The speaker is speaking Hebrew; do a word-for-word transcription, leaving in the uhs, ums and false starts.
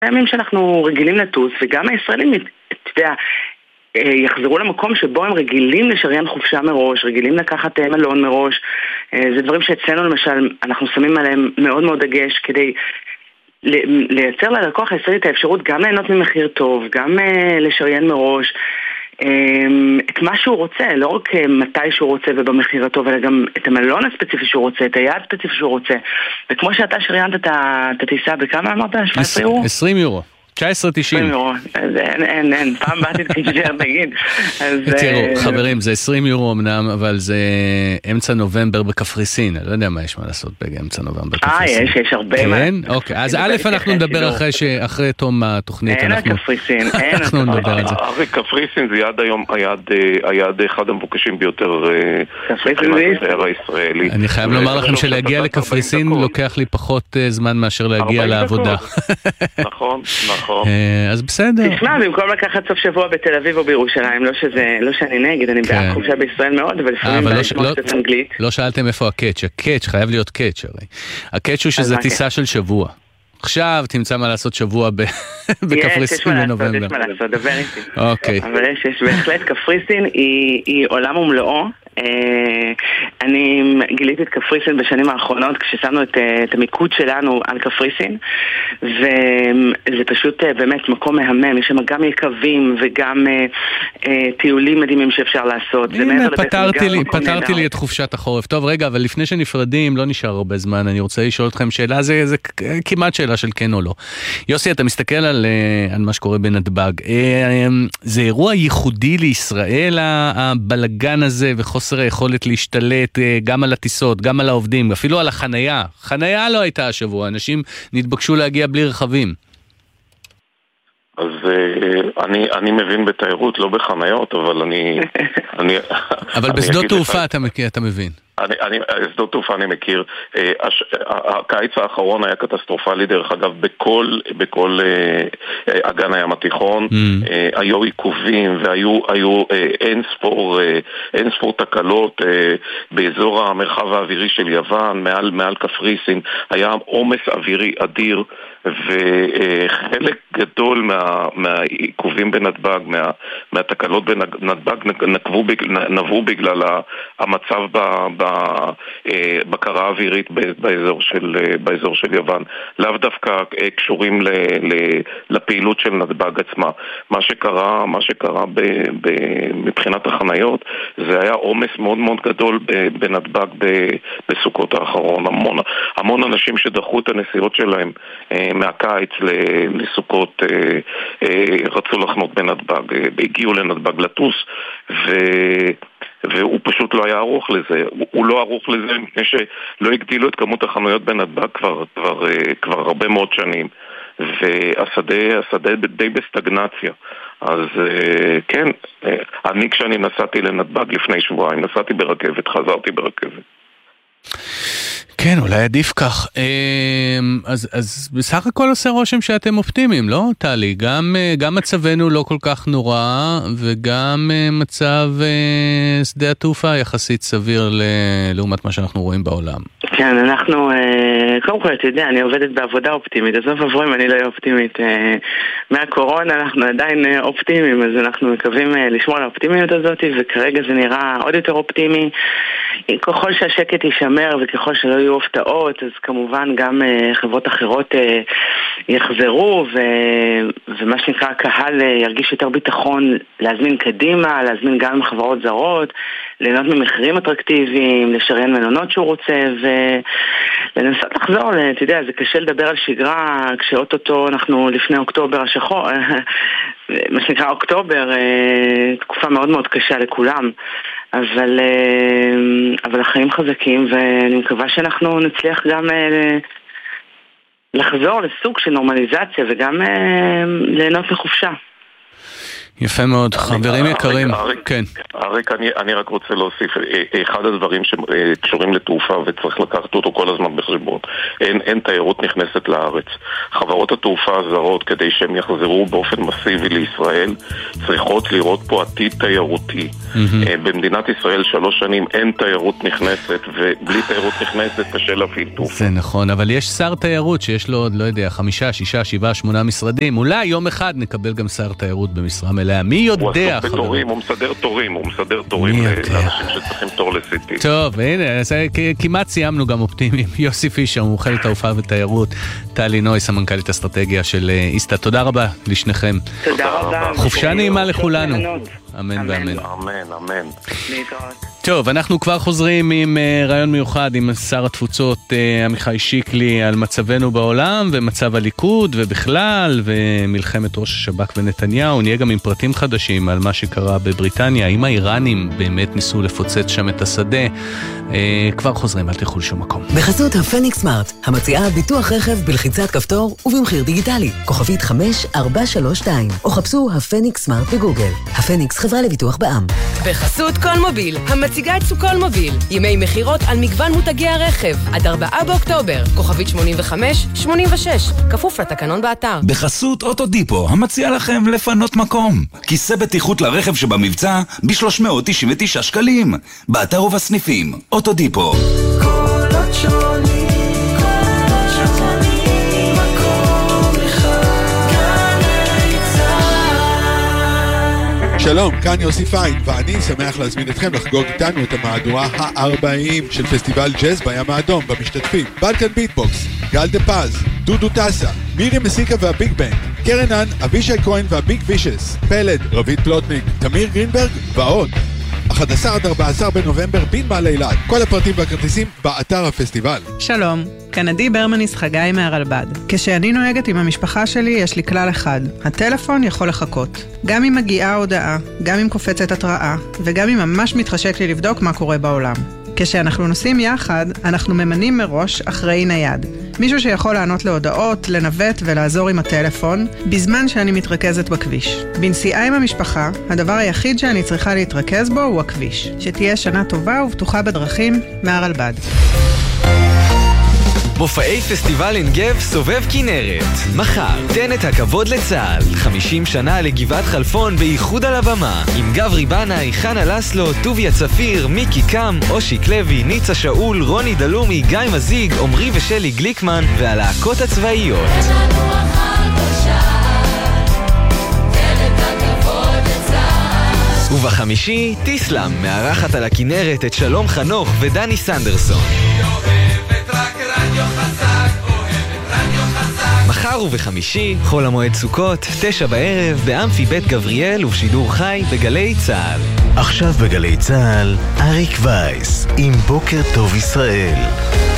הימים שאנחנו רגילים לטוס, וגם הישראלים, אתה יודע, יחזרו למקום שבו הם רגילים לשריין חופשה מראש, רגילים לקחת מלון מראש. זה דברים שאצלנו למשל אנחנו שמים עליהם מאוד מאוד דגש כדי לייצר ללקוח הישראלי את האפשרות גם ליהנות ממחיר טוב, גם לשריין מראש את מה שהוא רוצה, לא רק מתי שהוא רוצה ובמחיר הטוב, אלא גם את המלון הספציפי שהוא רוצה, את היעד הספציפי שהוא רוצה. וכמו שאתה שריינת את הטיסה, בכמה אמרת? שבע עשרה יורו? עשרים יורו. תשע עשרה תשעים. עשרים יורו. אין, אין, אין. פעם באתי תקשייר, תגיד. תראו, חברים, זה עשרים יורו אמנם, אבל זה אמצע נובמבר בקפריסין. אני לא יודע מה יש מה לעשות באמצע נובמבר בקפריסין. אה, יש, יש הרבה מה. כן? אוקיי. אז א', אנחנו נדבר אחרי תום התוכנית. אין הקפריסין. אנחנו נדבר על זה. הרי קפריסין זה יעד היום, היעד אחד המבוקשים ביותר. קפריסין זה הישראלי. אני חייב לומר לכם שלהגיע לקפריסין לוקח לי פחות זמן מאשר להגיע לעבודה. נכון, נכון. אז בסדר. תשמע, במקום לקחת סוף שבוע בתל אביב או בירושלים, לא שזה, לא שאני נגד, אני בעד חופשה בישראל מאוד, אבל לפעמים בעד כמו קצת אנגלית. לא שאלתם איפה הקאץ', הקאץ' חייב להיות קאץ' הרי. הקאץ' הוא שזה טיסה של שבוע. עכשיו תמצא מה לעשות שבוע בקפריסין בנובמבר. יש מה לעשות, דבר איתי. אוקיי. אבל יש, יש בהחלט, קפריסין היא עולם ומלואו. אני גיליתי את קפריסין בשנים האחרונות כששמנו את, את המיקוד שלנו על קפריסין, וזה פשוט באמת מקום מהמם. יש שם גם יקבים וגם טיולים מדהימים שאפשר לעשות. הנה, פתרתי לי, פתרתי לי את חופשת החורף. טוב, רגע, אבל לפני שנפרדים, לא נשאר הרבה זמן, אני רוצה לשאול אתכם שאלה, זה, זה כמעט שאלה של כן או לא. יוסי, אתה מסתכל על, על מה שקורה בנתב"ג. זה אירוע ייחודי לישראל, הבלגן הזה וחוסר היכולת להשתלט גם על הטיסות, גם על העובדים, אפילו על החנייה. חנייה לא הייתה השבוע, אנשים נתבקשו להגיע בלי רכבים. אז אני אני מבין בתיירות, לא בחניות, אבל אני אני אבל בשדות תעופה אתה מכיר, אתה מבין. אני, אני, שדות תעופה אני מכיר. הקיץ האחרון היה קטסטרופלי דרך אגב בכל, בכל אגן הים התיכון. היו עיכובים והיו היו אין ספור, אין ספור תקלות באזור המרחב האווירי של יוון, מעל, מעל קפריסין. היה עומס אווירי אדיר, וחלק גדול מה, מהעיכובים בנתב"ג, מה, מהתקלות בנתב"ג נקבו, נבעו בגלל המצב בבקרה האווירית באזור של, באזור של יוון. לאו דווקא קשורים ל, ל, לפעילות של נתב"ג עצמה. מה שקרה, מה שקרה ב, ב, מבחינת החניות, זה היה עומס מאוד מאוד גדול בנתב"ג בסוכות האחרון. המון, המון אנשים שדחו את הנסיעות שלהם מהקיץ לסוכות רצו לחנות בנתב"ג, הגיעו לנתב"ג לטוס, ו... והוא פשוט לא היה ערוך לזה. הוא לא ערוך לזה מפני שלא הגדילו את כמות החנויות בנתב"ג כבר, כבר, כבר הרבה מאוד שנים, והשדה, השדה די בסטגנציה. אז כן, אני כשאני נסעתי לנתב"ג לפני שבועיים, נסעתי ברכבת, חזרתי ברכבת. כן, אולי עדיף כך. אז, אז בסך הכל עושה רושם שאתם אופטימיים, לא, טלי? גם, גם מצבנו לא כל כך נורא, וגם מצב שדה התעופה יחסית סביר לעומת מה שאנחנו רואים בעולם. כן, אנחנו, קודם כל, אתה יודע, אני עובדת בעבודה אופטימית, אז לא עבורים, אני לא אהיה אופטימית. מהקורונה אנחנו עדיין אופטימיים, אז אנחנו מקווים לשמור על האופטימיות הזאת, וכרגע זה נראה עוד יותר אופטימי. ככל שהשקט יישמר וככל שלא יהיו הפתעות, אז כמובן גם חברות אחרות יחזרו, ומה שנקרא הקהל ירגיש יותר ביטחון להזמין קדימה, להזמין גם חברות זרות, ליהנות ממחירים אטרקטיביים, לשריין מלונות שהוא רוצה, ולנסות לחזור, אתה יודע, זה קשה לדבר על שגרה כשאוטוטו אנחנו לפני אוקטובר השחור, מה שנקרא אוקטובר, תקופה מאוד מאוד קשה לכולם, אבל, אבל החיים חזקים, ואני מקווה שאנחנו נצליח גם לחזור לסוג של נורמליזציה, וגם ליהנות מחופשה. יפה מאוד, חברים יקרים. כן. אריק, אני, אני רק רוצה להוסיף, אחד הדברים שקשורים לתעופה וצריך לקחת אותו כל הזמן בחשבון, אין, אין תיירות נכנסת לארץ. חברות התעופה הזרות, כדי שהם יחזרו באופן מסיבי לישראל, צריכות לראות פה עתיד תיירותי. במדינת ישראל שלוש שנים אין תיירות נכנסת, ובלי תיירות נכנסת קשה להפעיל תעופה. זה נכון, אבל יש שר תיירות שיש לו, לא יודע, חמישה, שישה, שבעה, שמונה משרדים. אולי יום אחד נקבל גם שר תיירות במשרה מלאה. מי יודע? הוא עסוק בתורים, הוא מסדר תורים, הוא מסדר תורים לאנשים שצריכים תור לסיטי. טוב, הנה, כמעט סיימנו גם אופטימיים. יוסי פישר, מומחה לתעופה ותיירות. טלי נוי, סמנכ"לית אסטרטגיה של איסתא. תודה רבה לשניכם. תודה רבה. חופשה נעימה לכולנו. אמן ואמן. אמן, אמן. טוב, אנחנו כבר חוזרים עם רעיון מיוחד עם שר התפוצות עמיחי שיקלי על מצבנו בעולם ומצב הליכוד ובכלל ומלחמת ראש השב"כ ונתניהו. נהיה גם עם פרטים חדשים על מה שקרה בבריטניה, האם האיראנים באמת ניסו לפוצץ שם את השדה. כבר חוזרים, אל תלכו לשום מקום. בחסות הפניקס סמארט, המציעה ביטוח רכב בלחיצת כפתור ובמחיר דיגיטלי, כוכבית חמש ארבע שלוש שתיים, או חפשו הפניקס סמארט בגוגל. הפניקס חברה לביטוח בע"מ. בחסות כל מוביל, המציגה את סוכול מוביל, ימי מחירות על מגוון מותגי הרכב, עד ארבעה באוקטובר, כוכבית שמונים וחמש שמונים ושש, כפוף לתקנון באתר. בחסות אוטודיפו, המציע לכם לפנות מקום. כיסא בטיחות לרכב שבמבצע ב-שלוש מאות תשעים ותשעה שקלים. באתר ובסניפים, אוטודיפו. קולות שונים, קולות שונים, מקום אחד, גלי צהל. שלום, כאן יוסי פיין, ואני שמח להזמין אתכם לחגוג איתנו את המהדורה ה-ארבעים של פסטיבל ג'אז בים האדום. במשתתפים בלקן ביטבוקס, גל דה פז, דודו טסה, מירי מסיקה והביג בנג, קרנן, אבישי כהן והביג וישס, פלד, רבית פלוטניק, תמיר גרינברג ועוד. אחד עשר עד ארבעה עשר בנובמבר בנמל אילת. כל הפרטים והכרטיסים באתר הפסטיבל. שלום, כאן עדי ברמניס חגי מהרלב"ד. כשאני נוהגת עם המשפחה שלי יש לי כלל אחד, הטלפון יכול לחכות. גם אם מגיעה הודעה, גם אם קופצת התראה, וגם אם ממש מתחשק לי לבדוק מה קורה בעולם. כשאנחנו נוסעים יחד, אנחנו ממנים מראש אחראי נייד. מישהו שיכול לענות להודעות, לנווט ולעזור עם הטלפון, בזמן שאני מתרכזת בכביש. בנסיעה עם המשפחה, הדבר היחיד שאני צריכה להתרכז בו הוא הכביש. שתהיה שנה טובה ובטוחה בדרכים, מהרלב"ד. מופעי פסטיבל עין גב סובב כנרת. מחר, תן את הכבוד לצה"ל. חמישים שנה לגבעת חלפון בייחוד על הבמה. עם גברי בנאי, חנה לסלו, טוביה צפיר, מיקי קם, אושיק לוי, ניצה שאול, רוני דלומי, גיא מזיג, עומרי ושלי גליקמן והלהקות הצבאיות. ובחמישי, טיסלם, מארחת על הכנרת את שלום חנוך ודני סנדרסון. מחר ובחמישי, חול המועד סוכות, תשע בערב, באמפי בית גבריאל ובשידור חי בגלי צהל. עכשיו בגלי צהל, אריק וייס, עם בוקר טוב ישראל.